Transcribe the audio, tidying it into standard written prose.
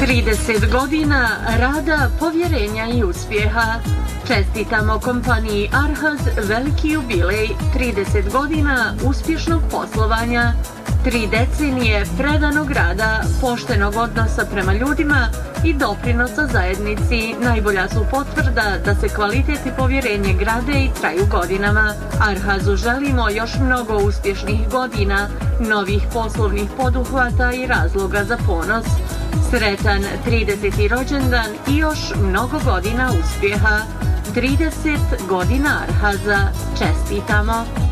30 godina rada, povjerenja i uspjeha. Čestitamo kompaniji Arhaz veliki jubilej, 30 godina uspješnog poslovanja, 3 decenije predanog rada, poštenog odnosa prema ljudima i doprinosa zajednici. Najbolja su potvrda da se kvalitet i povjerenje grade i traju godinama. Arhazu želimo još mnogo uspješnih godina, novih poslovnih poduhvata i razloga za ponos. Sretan 30. rođendan i još mnogo godina uspjeha. 30 godina Arhaza. Čestitamo!